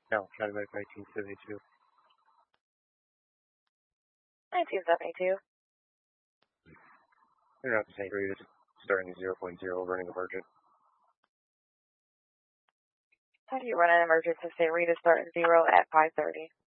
No, Cadillac 1972. 1972. They're not the St. Rita's, starting at 0.0, running emergent. How do you run an emergency St. Rita starting 0 at 5:30?